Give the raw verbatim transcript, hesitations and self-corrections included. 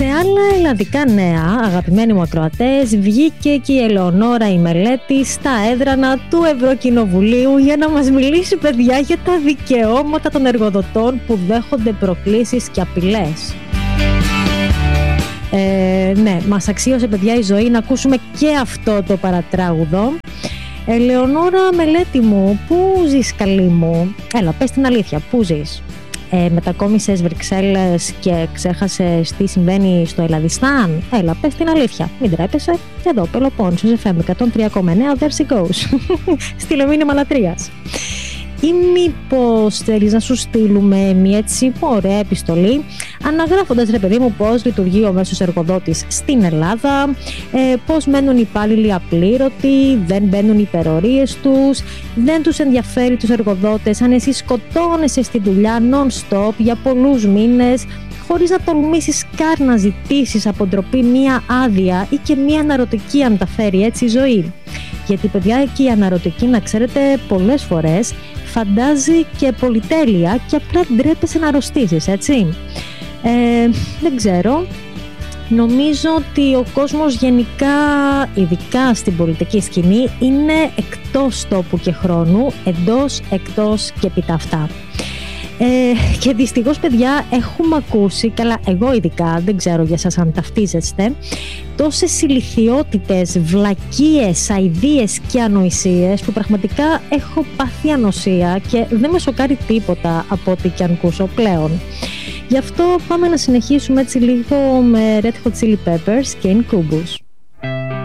Σε άλλα ελλαδικά νέα, αγαπημένοι μου ακροατές, βγήκε και η Ελεονόρα η Μελέτη στα έδρανα του Ευρωκοινοβουλίου για να μας μιλήσει, παιδιά, για τα δικαιώματα των εργοδοτών που δέχονται προκλήσεις και απειλές. Ε, ναι, μας αξίωσε, παιδιά, η ζωή να ακούσουμε και αυτό το παρατράγουδο. Ελεονόρα Μελέτη μου, πού ζεις, καλή μου? Έλα, πες την αλήθεια, πού ζεις? Ε, μετακόμισες Βρυξέλλες και ξέχασες τι συμβαίνει στο Ελλαδιστάν? Έλα, πες την αλήθεια, μην τρέπεσαι. Εδώ, Πελοπόννησος εφ εμ εκατόν τρία κόμμα εννέα, there she goes. Στείλε μήνυμα λατρείας. Ή μήπως θέλεις να σου στείλουμε μια έτσι ωραία επιστολή αναγράφοντας, ρε παιδί μου, πώς λειτουργεί ο μέσος εργοδότης στην Ελλάδα, ε, πώς μένουν οι υπάλληλοι απλήρωτοι, δεν μπαίνουν οι υπερορίες τους, δεν τους ενδιαφέρει τους εργοδότες αν εσύ σκοτώνεσαι στη δουλειά non-stop για πολλούς μήνες χωρίς να τολμήσεις καν να ζητήσεις από ντροπή μία άδεια ή και μία αναρωτική αν τα φέρει έτσι η ζωή. Γιατί, παιδιά, εκεί η αναρωτική, να ξέρετε, πολλές φορές φαντάζει και πολυτέλεια και απλά ντρέπεσαι να αρρωστήσεις, έτσι. Ε, δεν ξέρω. Νομίζω ότι ο κόσμος γενικά, ειδικά στην πολιτική σκηνή, είναι εκτός τόπου και χρόνου, εντός, εκτός και επί τα αυτά. Ε, και δυστυχώς, παιδιά, έχουμε ακούσει, καλά, εγώ ειδικά, δεν ξέρω για σας αν ταυτίζεστε, τόσες ηλιθιότητες, βλακίες, αηδίες και ανοησίες που πραγματικά έχω πάθει ανοσία και δεν με σοκάρει τίποτα από ό,τι και αν ακούσω πλέον. Γι' αυτό πάμε να συνεχίσουμε έτσι λίγο με Red Hot Chili Peppers και Incubus.